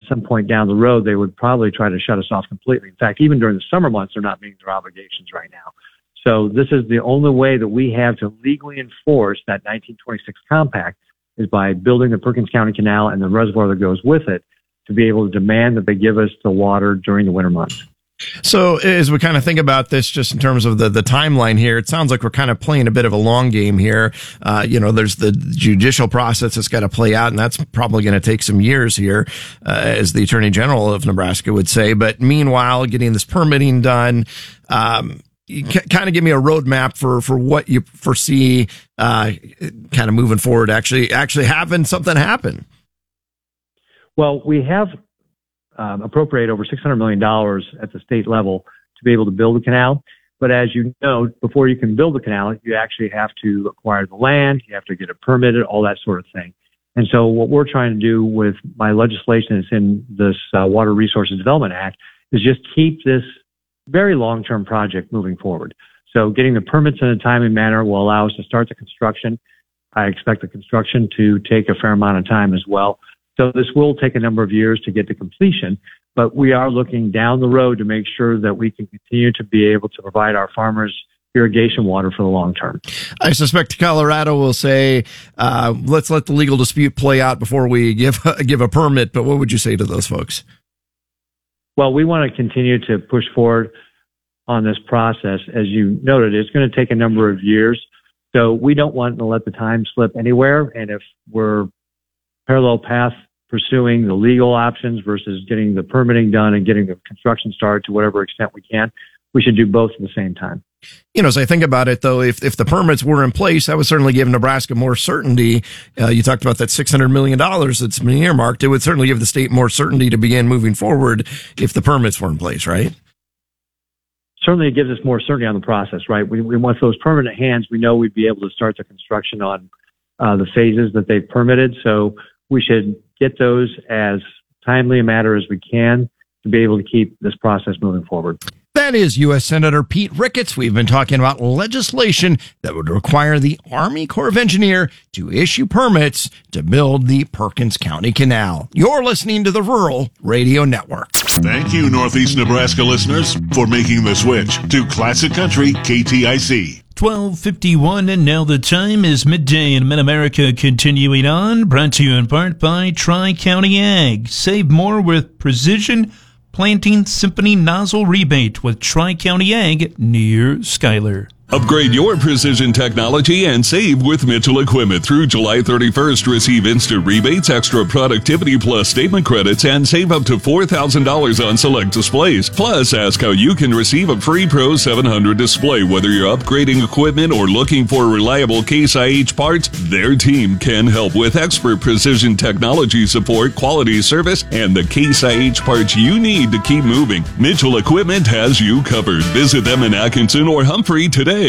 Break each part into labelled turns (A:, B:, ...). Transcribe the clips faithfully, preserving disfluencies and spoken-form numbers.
A: some point down the road, they would probably try to shut us off completely. In fact, even during the summer months, they're not meeting their obligations right now. So this is the only way that we have to legally enforce that nineteen twenty-six compact is by building the Perkins County Canal and the reservoir that goes with it to be able to demand that they give us the water during the winter months.
B: So as we kind of think about this, just in terms of the, the timeline here, it sounds like we're kind of playing a bit of a long game here. Uh, you know, there's the judicial process that's got to play out, and that's probably going to take some years here, uh, as the Attorney General of Nebraska would say. But meanwhile, getting this permitting done, um, you kind of give me a roadmap for, for what you foresee, uh, kind of moving forward, actually, actually having something happen.
A: Well, we have um, appropriated over six hundred million dollars at the state level to be able to build the canal. But as you know, before you can build the canal, you actually have to acquire the land, you have to get it permitted, all that sort of thing. And so what we're trying to do with my legislation that's in this uh, Water Resources Development Act is just keep this very long-term project moving forward. So getting the permits in a timely manner will allow us to start the construction. I expect the construction to take a fair amount of time as well. So this will take a number of years to get to completion, but we are looking down the road to make sure that we can continue to be able to provide our farmers irrigation water for the long term.
B: I suspect Colorado will say, uh, let's let the legal dispute play out before we give, give a permit. But what would you say to those folks?
A: Well, we want to continue to push forward on this process. As you noted, it's going to take a number of years. So we don't want to let the time slip anywhere. And if we're parallel path pursuing the legal options versus getting the permitting done and getting the construction started to whatever extent we can, we should do both at the same time.
B: You know, as I think about it, though, if if the permits were in place, that would certainly give Nebraska more certainty. Uh, you talked about that six hundred million dollars that's been earmarked. It would certainly give the state more certainty to begin moving forward if the permits were in place, right?
A: Certainly it gives us more certainty on the process, right? We, we want those permanent hands. We know we'd be able to start the construction on uh, the phases that they've permitted. So we should get those as timely a matter as we can to be able to keep this process moving forward.
C: That is U S Senator Pete Ricketts. We've been talking about legislation that would require the Army Corps of Engineers to issue permits to build the Perkins County Canal. You're listening to the Rural Radio Network.
D: Thank you, Northeast Nebraska listeners, for making the switch to Classic Country K T I C.
E: twelve fifty-one, and now the time is midday in Mid-America. Continuing on, brought to you in part by Tri-County Ag. Save more with Precision Planting Symphony Nozzle Rebate with Tri-County Ag near Schuyler.
F: Upgrade your precision technology and save with Mitchell Equipment through July thirty-first. Receive instant rebates, extra productivity plus statement credits, and save up to four thousand dollars on select displays. Plus, ask how you can receive a free Pro seven hundred display. Whether you're upgrading equipment or looking for reliable Case I H parts, their team can help with expert precision technology support, quality service, and the Case I H parts you need to keep moving. Mitchell Equipment has you covered. Visit them in Atkinson or Humphrey today.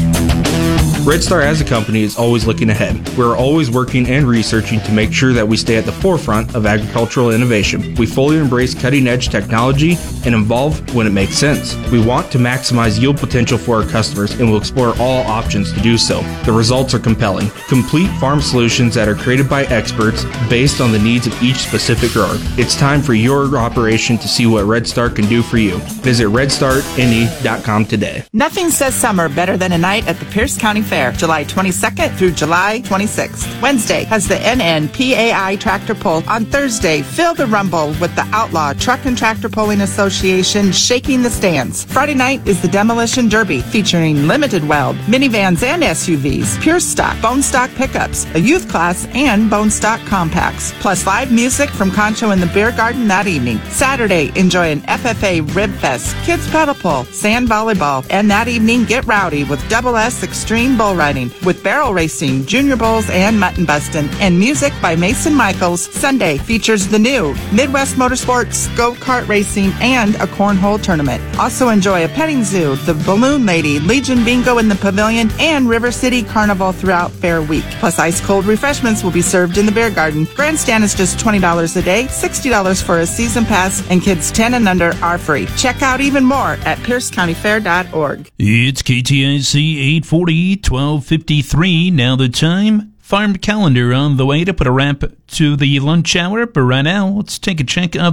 G: Red Star as a company is always looking ahead. We're always working and researching to make sure that we stay at the forefront of agricultural innovation. We fully embrace cutting-edge technology and evolve when it makes sense. We want to maximize yield potential for our customers and will explore all options to do so. The results are compelling. Complete farm solutions that are created by experts based on the needs of each specific grower. It's time for your operation to see what Red Star can do for you. Visit red star n e dot com today.
H: Nothing says summer better than a night at the Pierce County Fair. July twenty-second through July twenty-sixth. Wednesday has the N N P A I Tractor Pull. On Thursday, feel the rumble with the Outlaw Truck and Tractor Pulling Association shaking the stands. Friday night is the Demolition Derby featuring limited weld, minivans and S U Vs, pure stock, bone stock pickups, a youth class, and bone stock compacts. Plus live music from Concho in the Beer Garden that evening. Saturday, enjoy an F F A Rib Fest, kids paddle pull, sand volleyball, and that evening get rowdy with Double S Extreme Bull Riding with barrel racing, junior bulls, and mutton bustin', and music by Mason Michaels. Sunday features the new Midwest Motorsports, go-kart racing, and a cornhole tournament. Also enjoy a petting zoo, the Balloon Lady, Legion Bingo in the Pavilion, and River City Carnival throughout Fair Week. Plus ice-cold refreshments will be served in the Beer Garden. Grandstand is just twenty dollars a day, sixty dollars for a season pass, and kids ten and under are free. Check out even more at pierce county fair dot org.
E: It's K T I C eight forty, twelve fifty-three. Now the time. Farm calendar on the way to put a wrap to the lunch hour. But right now, let's take a check of